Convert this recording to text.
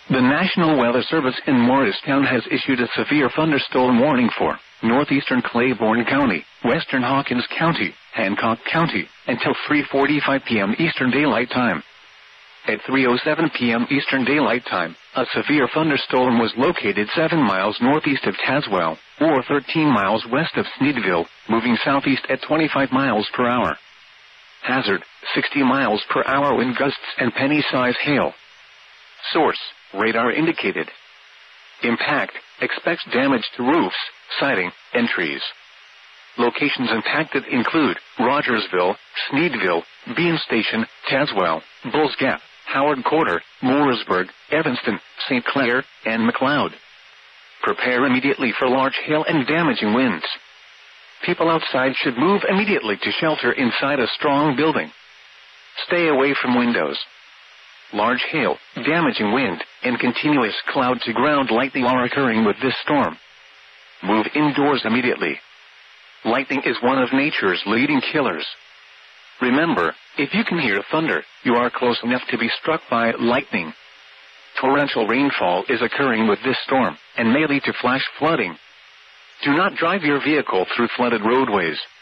The National Weather Service in Morristown has issued a severe thunderstorm warning for northeastern Claiborne County, western Hawkins County, Hancock County, until 3:45 p.m. Eastern Daylight Time. At 3:07 p.m. Eastern Daylight Time, a severe thunderstorm was located 7 miles northeast of Tazewell, or 13 miles west of Sneedville, moving southeast at 25 miles per hour. Hazard, 60 miles per hour wind gusts and penny-size hail. Source, radar indicated. Impact, expects damage to roofs, siding, and trees. Locations impacted include Rogersville, Sneedville, Bean Station, Tazewell, Bulls Gap, Howard Quarter, Mooresburg, Evanston, St. Clair, and McLeod. Prepare immediately for large hail and damaging winds. People outside should move immediately to shelter inside a strong building. Stay away from windows. Large hail, damaging wind, and continuous cloud-to-ground lightning are occurring with this storm. Move indoors immediately. Lightning is one of nature's leading killers. Remember, if you can hear thunder, you are close enough to be struck by lightning. Torrential rainfall is occurring with this storm, and may lead to flash flooding. Do not drive your vehicle through flooded roadways.